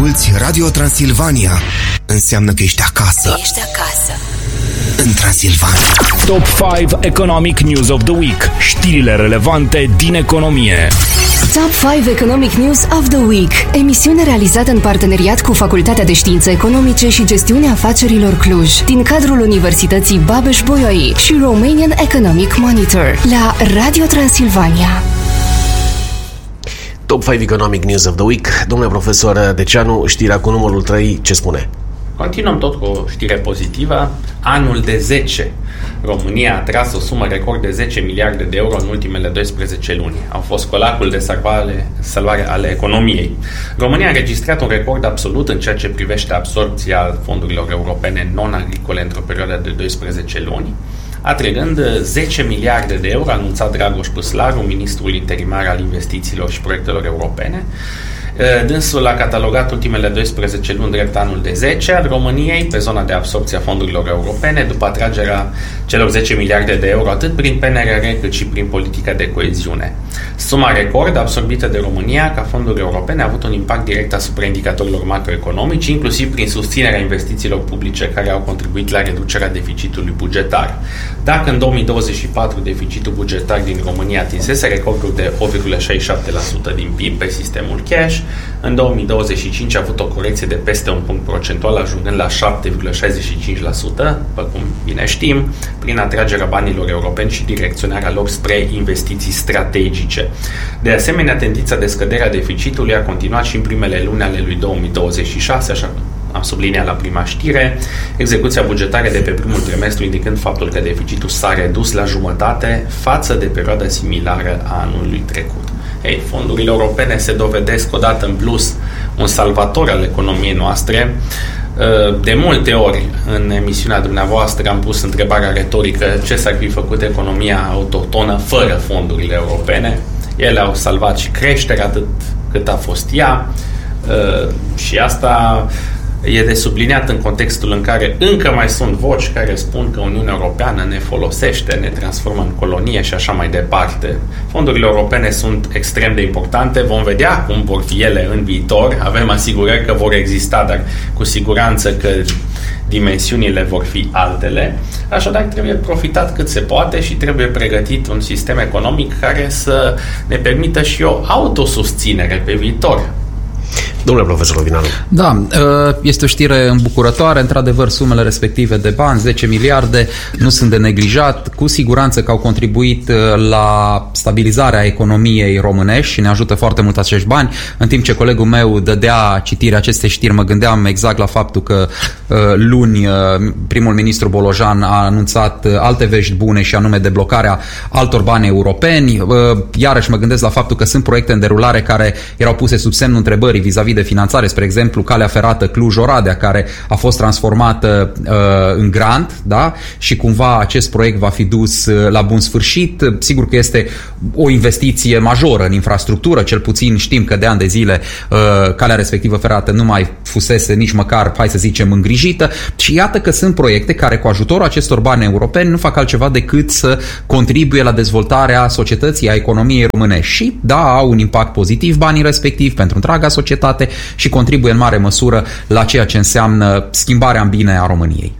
asculți Radio Transilvania, înseamnă că ești acasă. Ești acasă. În Transilvania. Top 5 Economic News of the Week. Știrile relevante din economie. Top 5 Economic News of the Week. Emisiune realizată în parteneriat cu Facultatea de Științe Economice și Gestiunea Afacerilor Cluj, din cadrul Universității Babeș-Bolyai și Romanian Economic Monitor, la Radio Transilvania. Top 5 Economic News of the Week. Domnule profesor Deceanu, știrea cu numărul 3, ce spune? Continuăm tot cu o știre pozitivă. Anul de 10. România a tras o sumă record de 10 miliarde de euro în ultimele 12 luni. Au fost colacul de salvare ale economiei. România a înregistrat un record absolut în ceea ce privește absorbția fondurilor europene non-agricole într-o perioadă de 12 luni, atrăgând 10 miliarde de euro, a anunțat Dragoș Păslaru, ministrul interimar al investițiilor și proiectelor europene. Dânsul a catalogat ultimele 12 luni drept anul de 10 al României pe zona de absorbție a fondurilor europene, după atragerea celor 10 miliarde de euro atât prin PNRR cât și prin politica de coeziune. Suma record absorbită de România ca fonduri europene a avut un impact direct asupra indicatorilor macroeconomici, inclusiv prin susținerea investițiilor publice care au contribuit la reducerea deficitului bugetar. Dacă în 2024 deficitul bugetar din România atinsese recordul de 8,67% din PIB pe sistemul cash, în 2025 a avut o corecție de peste un punct procentual, ajungând la 7,65%, după cum bine știm, prin atragerea banilor europeni și direcționarea lor spre investiții strategice. De asemenea, tendința de scădere a deficitului a continuat și în primele luni ale lui 2026, așa am subliniat la prima știre, execuția bugetară de pe primul trimestru indicând faptul că deficitul s-a redus la jumătate față de perioada similară a anului trecut. Fondurile europene se dovedesc odată în plus un salvator al economiei noastre. De multe ori în emisiunea dumneavoastră am pus întrebarea retorică ce s-ar fi făcut economia autohtonă fără fondurile europene. Ele au salvat și creșterea atât cât a fost ea și asta e de subliniat în contextul în care încă mai sunt voci care spun că Uniunea Europeană ne folosește, ne transformă în colonie și așa mai departe. Fondurile europene sunt extrem de importante, vom vedea cum vor fi ele în viitor, avem asigurări că vor exista, dar cu siguranță că dimensiunile vor fi altele, așadar trebuie profitat cât se poate și trebuie pregătit un sistem economic care să ne permită și o autosusținere pe viitor. Domnule profesor Ovinaru. Da, este o știre îmbucurătoare. Într-adevăr, sumele respective de bani, 10 miliarde, nu sunt de neglijat. Cu siguranță că au contribuit la stabilizarea economiei românești și ne ajută foarte mult acești bani. În timp ce colegul meu dădea citirea acestei știri, mă gândeam exact la faptul că luni primul ministru Bolojan a anunțat alte vești bune și anume deblocarea altor bani europeni. Iarăși mă gândesc la faptul că sunt proiecte în derulare care erau puse sub semnul întrebării vis-a-vis de finanțare, spre exemplu, calea ferată Cluj-Oradea, care a fost transformată în grant, da? Și cumva acest proiect va fi dus la bun sfârșit. Sigur că este o investiție majoră în infrastructură, cel puțin știm că de ani de zile calea respectivă ferată nu mai fusese nici măcar, hai să zicem, îngrijită și iată că sunt proiecte care cu ajutorul acestor bani europeni nu fac altceva decât să contribuie la dezvoltarea societății, a economiei românești și, da, au un impact pozitiv banii respectivi pentru întreaga societate și contribuie în mare măsură la ceea ce înseamnă schimbarea în bine a României.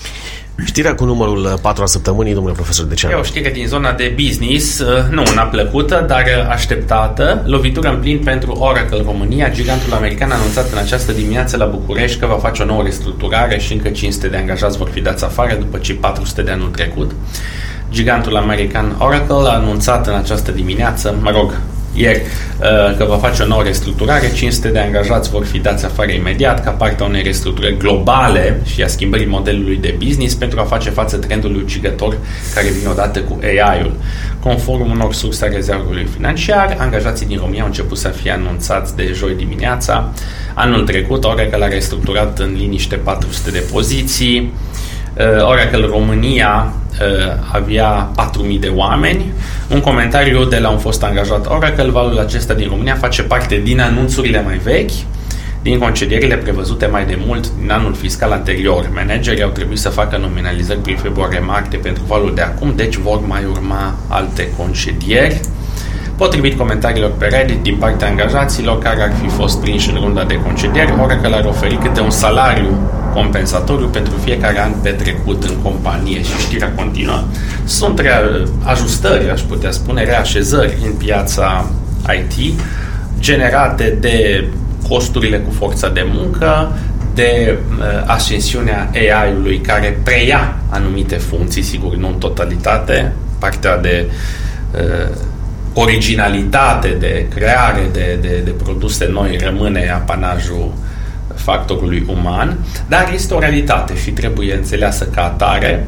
Știrea cu numărul 4 a săptămânii, domnule profesor Deceanu. E o știre din zona de business, nu una plăcută, dar așteptată. Lovitură în plin pentru Oracle România. Gigantul american a anunțat în această dimineață la București că va face o nouă restructurare și încă 500 de angajați vor fi dați afară după ce 400 de anul trecut. Gigantul american Oracle a anunțat în această dimineață, ieri, că va face o nouă restructurare, 500 de angajați vor fi dați afară imediat ca parte a unei restructurări globale și a schimbării modelului de business pentru a face față trendului ucigător care vine odată cu AI-ul. Conform unor surse a rezervului financiar, angajații din România au început să fie anunțați de joi dimineața. Anul trecut, Oracle a restructurat în liniște 400 de poziții. Oracle România avea 4.000 de oameni. Un comentariu de la un fost angajat Oracle: valul acesta din România face parte din anunțurile mai vechi, din concedierile prevăzute mai de mult din anul fiscal anterior. Managerii au trebuit să facă nominalizări prin februarie-martie pentru valul de acum, deci vor mai urma alte concedieri. Potrivit comentariilor pe Reddit din partea angajaților care ar fi fost prinși în runda de concedieri, Oracle ar oferi câte un salariu compensatoriu pentru fiecare an petrecut în companie și știrea continuă. Sunt ajustări, aș putea spune, reașezări în piața IT generate de costurile cu forța de muncă, de ascensiunea AI-ului care preia anumite funcții, sigur, nu în totalitate, partea de originalitate, de creare de produse noi rămâne apanajul factorului uman, dar este o realitate și trebuie înțeleasă ca atare.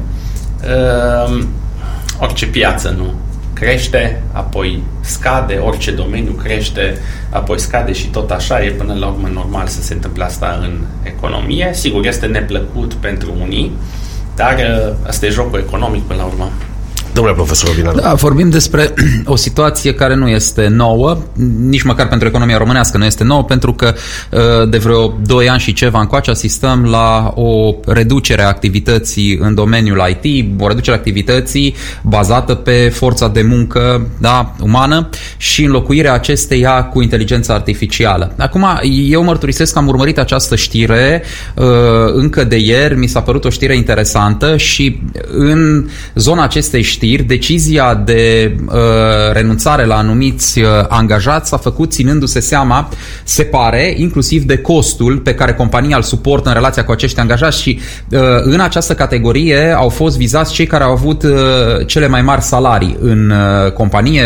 Orice piață nu crește, apoi scade, orice domeniu crește, apoi scade și tot așa e până la urmă normal să se întâmple asta în economie. Sigur, este neplăcut pentru unii, dar asta e jocul economic până la urmă. Domnule profesor Ovinan. Da, vorbim despre o situație care nu este nouă, nici măcar pentru economia românească nu este nouă, pentru că de vreo 2 ani și ceva încoace asistăm la o reducere a activității în domeniul IT, o reducere a activității bazată pe forța de muncă, da, umană și înlocuirea acesteia cu inteligența artificială. Acum, eu mărturisesc că am urmărit această știre încă de ieri, mi s-a părut o știre interesantă și în zona acestei știri, decizia de renunțare la anumiți angajați s-a făcut ținându-se seama, se pare, inclusiv de costul pe care compania îl suportă în relația cu acești angajați și în această categorie au fost vizați cei care au avut cele mai mari salarii în companie,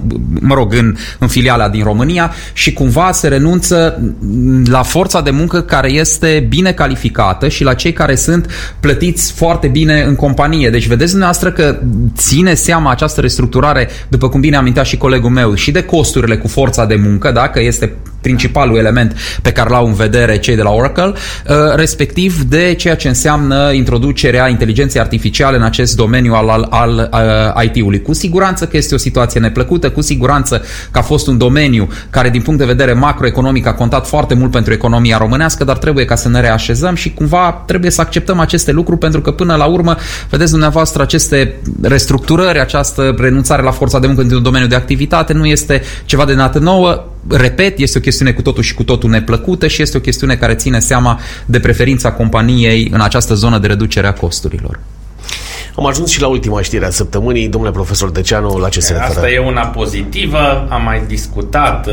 în filiala din România și cumva se renunță la forța de muncă care este bine calificată și la cei care sunt plătiți foarte bine în companie. Deci vedeți dumneavoastră că ține seama această restructurare, după cum bine amintea și colegul meu, și de costurile cu forța de muncă, da? Că este principalul element pe care l-au în vedere cei de la Oracle, respectiv de ceea ce înseamnă introducerea inteligenței artificiale în acest domeniu al IT-ului. Cu siguranță că este o situație neplăcută, cu siguranță că a fost un domeniu care din punct de vedere macroeconomic a contat foarte mult pentru economia românească, dar trebuie ca să ne reașezăm și cumva trebuie să acceptăm aceste lucruri, pentru că până la urmă, vedeți dumneavoastră, aceste restructurări, această renunțare la forța de muncă într-un domeniu de activitate nu este ceva de dată nouă. Repet, este o chestiune cu totul și cu totul neplăcută și este o chestiune care ține seama de preferința companiei în această zonă de reducere a costurilor. Am ajuns și la ultima știre a săptămânii. Domnule profesor Deceanu, la ce se referă? Asta e una pozitivă. Am mai discutat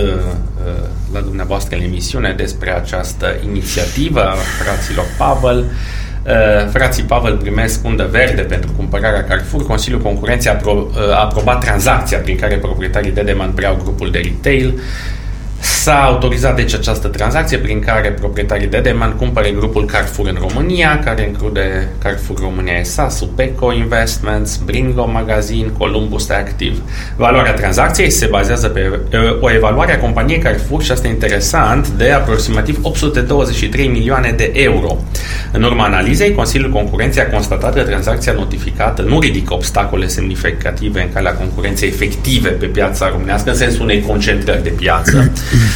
la dumneavoastră în emisiune despre această inițiativă a fraților Pavel. Frații Pavel primesc undă verde pentru cumpărarea Carrefour. Consiliul Concurenței a aprobat tranzacția prin care proprietarii Dedeman preiau grupul de retail. S-a autorizat deci această tranzacție prin care proprietarii Dedeman cumpără grupul Carrefour în România, care include Carrefour România SA, Supeco Investments, Bringo Magazine, Columbus Active. Valoarea tranzacției se bazează pe o evaluare a companiei Carrefour, și asta e interesant, de aproximativ 823 milioane de euro. În urma analizei, Consiliul Concurenței a constatat că tranzacția notificată nu ridică obstacole semnificative în calea concurenței efective pe piața românească, în sensul unei concentrări de piață,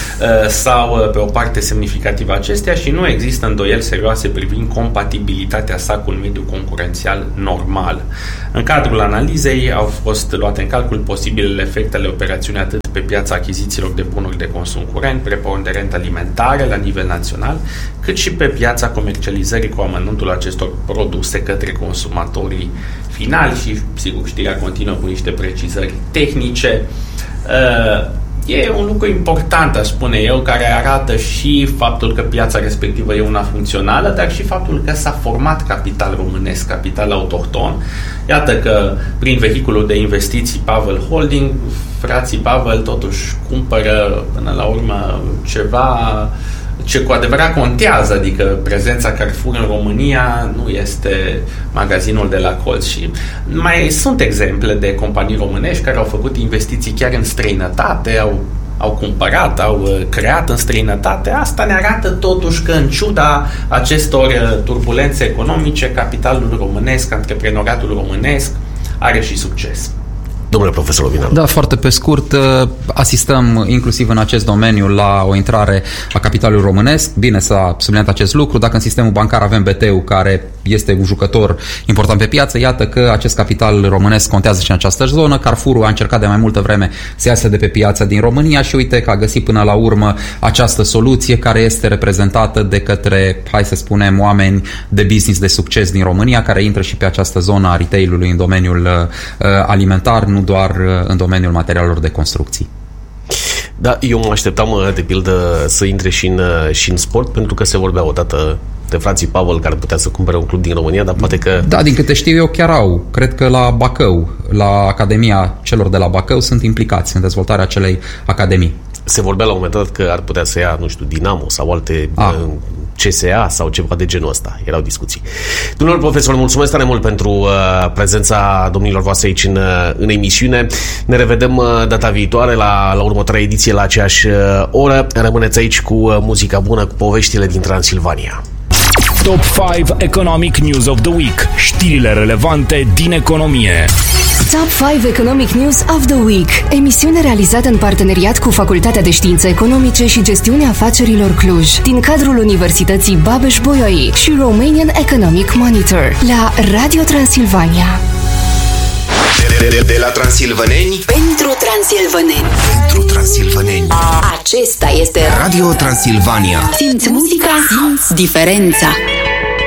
sau pe o parte semnificativă acestea, și nu există îndoieli serioase privind compatibilitatea sa cu un mediu concurențial normal. În cadrul analizei au fost luate în calcul posibilele efecte ale operațiunii atât pe piața achizițiilor de bunuri de consum curent, preponderent alimentare la nivel național, cât și pe piața comercializării cu amănuntul acestor produse către consumatorii finali. Și, sigur, știrea continuă cu niște precizări tehnice. E un lucru important, aș spune eu, care arată și faptul că piața respectivă e una funcțională, dar și faptul că s-a format capital românesc, capital autohton. Iată că prin vehiculul de investiții Pavel Holding, frații Pavel totuși cumpără până la urmă ceva ce cu adevărat contează, adică prezența Carrefour în România nu este magazinul de la colț. Și mai sunt exemple de companii românești care au făcut investiții chiar în străinătate, au cumpărat, au creat în străinătate. Asta ne arată totuși că, în ciuda acestor turbulențe economice, capitalul românesc, antreprenoriatul românesc are și succes. Domnule profesor Ovinan. Da, foarte pe scurt, asistăm inclusiv în acest domeniu la o intrare a capitalului românesc. Bine s-a subliniat acest lucru. Dacă în sistemul bancar avem BT-ul, care este un jucător important pe piață, iată că acest capital românesc contează și în această zonă. Carrefour a încercat de mai multă vreme să iasă de pe piața din România și uite că a găsit până la urmă această soluție care este reprezentată de către, hai să spunem, oameni de business de succes din România, care intră și pe această zonă a retail-ului în domeniul alimentar, nu doar în domeniul materialelor de construcții. Da, eu mă așteptam, de pildă, să intre și în sport, pentru că se vorbea odată de frații Pavel care putea să cumpere un club din România, dar poate că... Da, din câte știu eu chiar au. Cred că la Bacău, la Academia celor de la Bacău sunt implicați în dezvoltarea acelei academii. Se vorbea la un moment dat că ar putea să ia, nu știu, Dinamo sau alte CSA sau ceva de genul ăsta. Erau discuții. Domnul profesor, mulțumesc tare mult pentru prezența domnilor voastre aici în emisiune. Ne revedem data viitoare la următoarea ediție la aceeași oră. Rămâneți aici cu muzica bună, cu poveștile din Transilvania. Top 5 Economic News of the Week. Știrile relevante din economie. Top 5 Economic News of the Week. Emisiune realizată în parteneriat cu Facultatea de Științe Economice și Gestiunea Afacerilor Cluj, din cadrul Universității Babeș-Bolyai și Romanian Economic Monitor, la Radio Transilvania. De la transilvaneni pentru transilvaneni. pentru transilvaneni. Acesta este Radio Transilvania. Simți muzica, simți diferența.